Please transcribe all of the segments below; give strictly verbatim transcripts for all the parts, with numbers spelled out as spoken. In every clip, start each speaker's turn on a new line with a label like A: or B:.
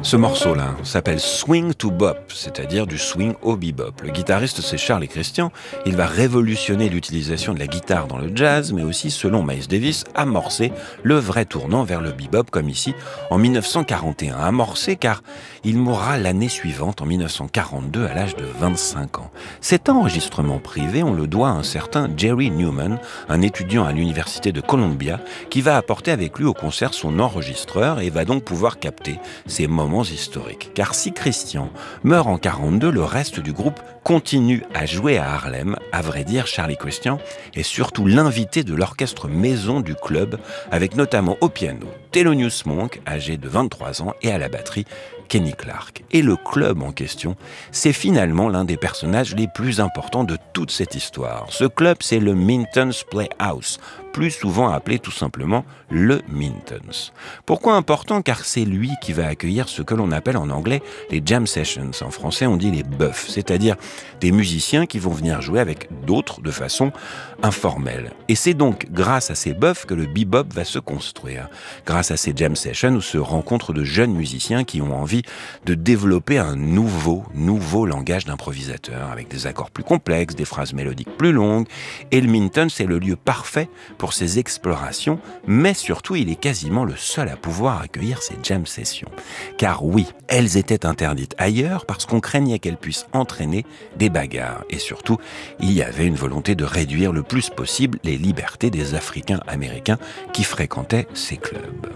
A: Ce morceau-là s'appelle Swing to Bop, c'est-à-dire du swing au bebop. Le guitariste, c'est Charlie Christian. Il va révolutionner l'utilisation de la guitare dans le jazz, mais aussi, selon Miles Davis, amorcer le vrai tournant vers le bebop, comme ici, en dix-neuf cent quarante et un. Amorcé car il mourra l'année suivante, en dix-neuf cent quarante-deux, à l'âge de vingt-cinq ans. Cet enregistrement privé, on le doit à un certain Jerry Newman, un étudiant à l'université de Columbia, qui va apporter avec lui au concert son enregistreur et va donc pouvoir capter ces moments historiques. Car si Christian meurt en quarante-deux, le reste du groupe continue à jouer à Harlem. À vrai dire, Charlie Christian est surtout l'invité de l'orchestre maison du club, avec notamment au piano Thelonious Monk, âgé de vingt-trois ans, et à la batterie Kenny Clarke. Et le club en question, c'est finalement l'un des personnages les plus importants de toute cette histoire. Ce club, c'est le Minton's Playhouse, plus souvent appelé tout simplement le Minton's. Pourquoi important? Car c'est lui qui va accueillir ce que l'on appelle en anglais les jam sessions. En français, on dit les buffs, c'est-à-dire des musiciens qui vont venir jouer avec d'autres de façon informelle. Et c'est donc grâce à ces buffs que le bebop va se construire. Grâce à ces jam sessions où se rencontrent de jeunes musiciens qui ont envie de développer un nouveau, nouveau langage d'improvisateur, avec des accords plus complexes, des phrases mélodiques plus longues. Et le Minton, c'est le lieu parfait pour ces explorations, mais surtout, il est quasiment le seul à pouvoir accueillir ces jam sessions. Car oui, elles étaient interdites ailleurs parce qu'on craignait qu'elles puissent entraîner des bagarres. Et surtout, il y avait une volonté de réduire le plus possible les libertés des Africains-Américains qui fréquentaient ces clubs.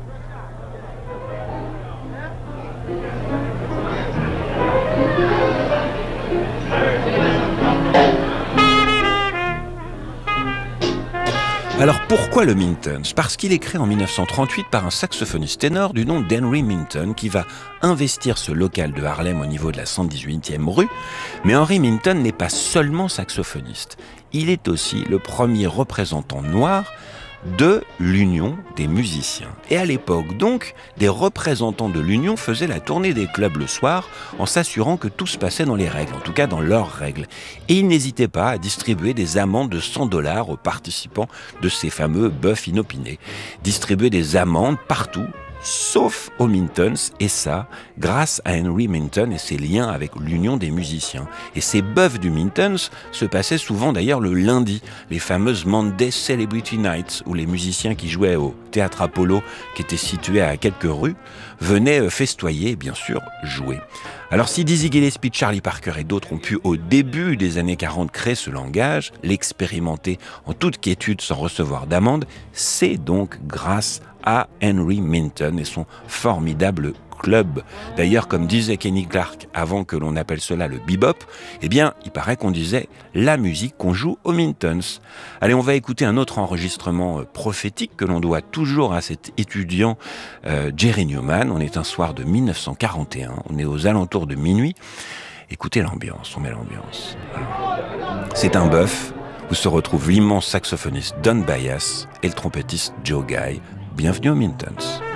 A: Alors pourquoi le Minton's? Parce qu'il est créé en dix-neuf cent trente-huit par un saxophoniste ténor du nom d'Henry Minton qui va investir ce local de Harlem au niveau de la cent dix-huitième rue. Mais Henry Minton n'est pas seulement saxophoniste, il est aussi le premier représentant noir de l'Union des musiciens. Et à l'époque, donc, des représentants de l'Union faisaient la tournée des clubs le soir en s'assurant que tout se passait dans les règles, en tout cas dans leurs règles. Et ils n'hésitaient pas à distribuer des amendes de cent dollars aux participants de ces fameux buffs inopinés. Distribuer des amendes partout, sauf aux Minton's, et ça, grâce à Henry Minton et ses liens avec l'Union des musiciens. Et ces buffs du Minton's se passaient souvent d'ailleurs le lundi, les fameuses Monday Celebrity Nights, où les musiciens qui jouaient au Théâtre Apollo, qui était situé à quelques rues, venaient festoyer et bien sûr jouer. Alors si Dizzy Gillespie, Charlie Parker et d'autres ont pu au début des années quarante créer ce langage, l'expérimenter en toute quiétude sans recevoir d'amende, c'est donc grâce à Henry Minton et son formidable club. D'ailleurs, comme disait Kenny Clarke avant que l'on appelle cela le bebop, eh bien, il paraît qu'on disait la musique qu'on joue au Minton's. Allez, on va écouter un autre enregistrement prophétique que l'on doit toujours à cet étudiant euh, Jerry Newman. On est un soir de dix-neuf cent quarante et un, on est aux alentours de minuit. Écoutez l'ambiance, on met l'ambiance. Alors, c'est un buff où se retrouve l'immense saxophoniste Don Byas et le trompettiste Joe Guy. Bienvenue au Minton's.